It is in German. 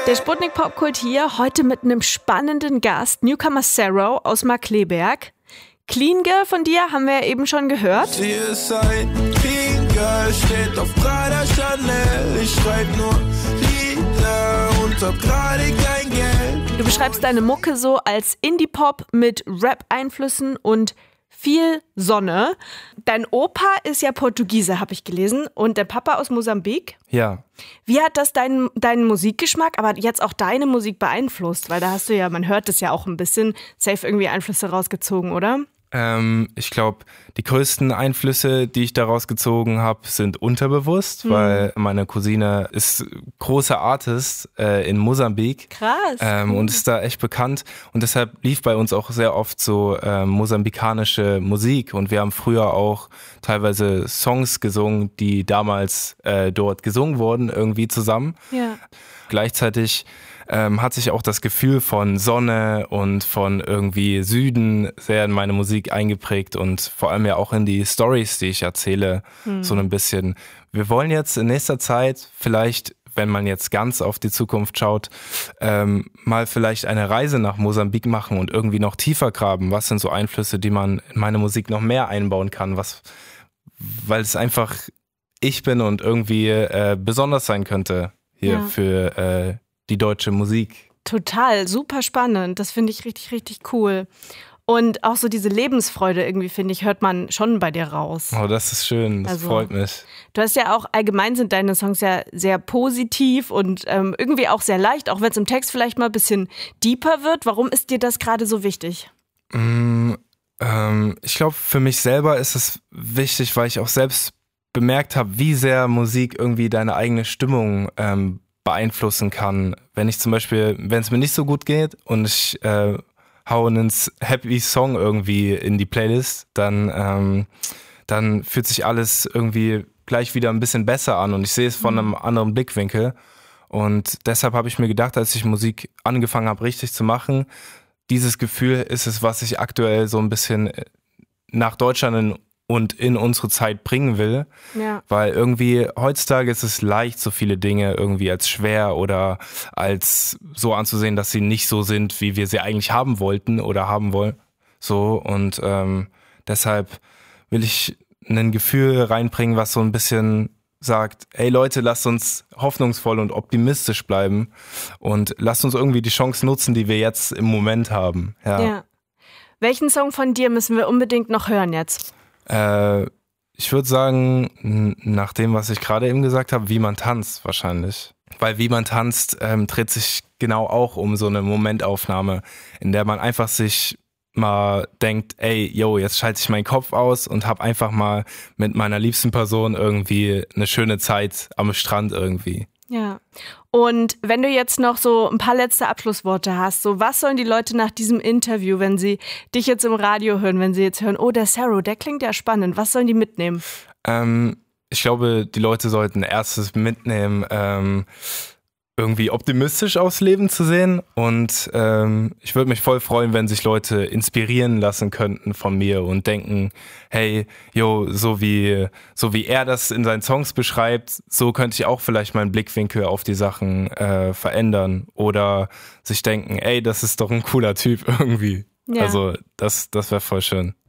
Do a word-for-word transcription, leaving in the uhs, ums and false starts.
Der Sputnik Popkult hier, heute mit einem spannenden Gast, Newcomer Sero aus Markkleeberg. Clean Girl von dir haben wir ja eben schon gehört. Sie ist ein Clean Girl, steht auf Prada Chanel. Ich schreib nur Lieder und hab gerade kein Geld. Du beschreibst deine Mucke so als Indie-Pop mit Rap-Einflüssen und viel Sonne. Dein Opa ist ja Portugiese, habe ich gelesen, und der Papa aus Mosambik. Ja. Wie hat das deinen, deinen Musikgeschmack, aber jetzt auch deine Musik beeinflusst? Weil da hast du ja, man hört es ja auch ein bisschen, safe irgendwie Einflüsse rausgezogen, oder? Ähm, ich glaube, die größten Einflüsse, die ich daraus gezogen habe, sind unterbewusst, mhm. weil meine Cousine ist großer Artist äh, in Mosambik. Krass. Ähm, und ist da echt bekannt. Und deshalb lief bei uns auch sehr oft so ähm, mosambikanische Musik. Und wir haben früher auch teilweise Songs gesungen, die damals äh, dort gesungen wurden, irgendwie zusammen. Ja. Gleichzeitig ähm, hat sich auch das Gefühl von Sonne und von irgendwie Süden sehr in meine Musik eingeprägt und vor allem ja auch in die Storys, die ich erzähle, hm. so ein bisschen. Wir wollen jetzt in nächster Zeit vielleicht, wenn man jetzt ganz auf die Zukunft schaut, ähm, mal vielleicht eine Reise nach Mosambik machen und irgendwie noch tiefer graben. Was sind so Einflüsse, die man in meine Musik noch mehr einbauen kann, was, weil es einfach ich bin und irgendwie äh, besonders sein könnte hier ja. für äh, die deutsche Musik. Total, super spannend. Das finde ich richtig, richtig cool. Und auch so diese Lebensfreude irgendwie, finde ich, hört man schon bei dir raus. Oh, das ist schön, das also, freut mich. Du hast ja auch, allgemein sind deine Songs ja sehr positiv und ähm, irgendwie auch sehr leicht, auch wenn es im Text vielleicht mal ein bisschen deeper wird. Warum ist dir das gerade so wichtig? Mm, ähm, ich glaube, für mich selber ist es wichtig, weil ich auch selbst bemerkt habe, wie sehr Musik irgendwie deine eigene Stimmung ähm, beeinflussen kann. Wenn ich zum Beispiel, wenn es mir nicht so gut geht und ich äh, hau einen Happy Song irgendwie in die Playlist, dann, ähm, dann fühlt sich alles irgendwie gleich wieder ein bisschen besser an und ich sehe es von einem anderen Blickwinkel. Und deshalb habe ich mir gedacht, als ich Musik angefangen habe, richtig zu machen, dieses Gefühl ist es, was ich aktuell so ein bisschen nach Deutschland in und in unsere Zeit bringen will, ja. weil irgendwie heutzutage ist es leicht, so viele Dinge irgendwie als schwer oder als so anzusehen, dass sie nicht so sind, wie wir sie eigentlich haben wollten oder haben wollen. So und ähm, deshalb will ich ein Gefühl reinbringen, was so ein bisschen sagt, ey Leute, lasst uns hoffnungsvoll und optimistisch bleiben und lasst uns irgendwie die Chance nutzen, die wir jetzt im Moment haben. Ja. ja. Welchen Song von dir müssen wir unbedingt noch hören jetzt? Äh, ich würde sagen, n- nach dem, was ich gerade eben gesagt habe, wie man tanzt wahrscheinlich. Weil wie man tanzt, ähm, dreht sich genau auch um so eine Momentaufnahme, in der man einfach sich mal denkt, ey, yo, jetzt schalte ich meinen Kopf aus und hab einfach mal mit meiner liebsten Person irgendwie eine schöne Zeit am Strand irgendwie. Ja. Und wenn du jetzt noch so ein paar letzte Abschlussworte hast, so was sollen die Leute nach diesem Interview, wenn sie dich jetzt im Radio hören, wenn sie jetzt hören, oh, der Sero, der klingt ja spannend, was sollen die mitnehmen? Ähm, ich glaube, die Leute sollten erstes mitnehmen, ähm, irgendwie optimistisch aufs Leben zu sehen und ähm, ich würde mich voll freuen, wenn sich Leute inspirieren lassen könnten von mir und denken, hey, yo, so wie so wie er das in seinen Songs beschreibt, so könnte ich auch vielleicht meinen Blickwinkel auf die Sachen äh, verändern oder sich denken, ey, das ist doch ein cooler Typ irgendwie. Ja. Also das, das wäre voll schön.